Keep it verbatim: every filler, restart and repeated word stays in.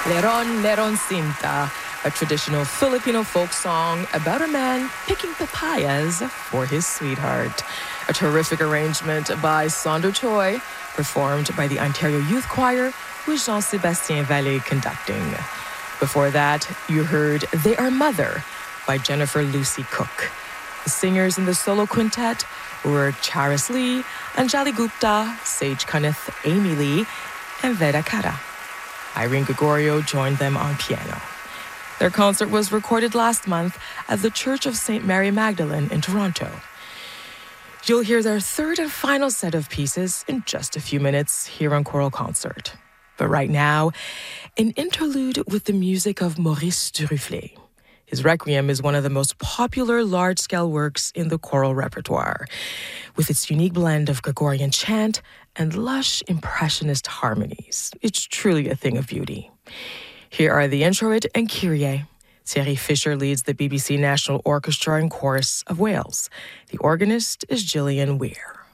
Leron Leron Cinta, a traditional Filipino folk song about a man picking papayas for his sweetheart. A terrific arrangement by Sonder Choi, performed by the Ontario Youth Choir, with Jean-Sébastien Vallée conducting. Before that, you heard They Are Mother by Jennifer Lucy Cook. The singers in the solo quintet were Charis Lee, Anjali Gupta, Sage Kenneth, Amy Lee, and Veda Kara. Irene Gregorio joined them on piano. Their concert was recorded last month at the Church of Saint Mary Magdalene in Toronto. You'll hear their third and final set of pieces in just a few minutes here on Choral Concert. But right now, an interlude with the music of Maurice Duruflé. His Requiem is one of the most popular large-scale works in the choral repertoire, with its unique blend of Gregorian chant and lush impressionist harmonies. It's truly a thing of beauty. Here are the Introit and Kyrie. Thierry Fisher leads the B B C National Orchestra and Chorus of Wales. The organist is Gillian Weir.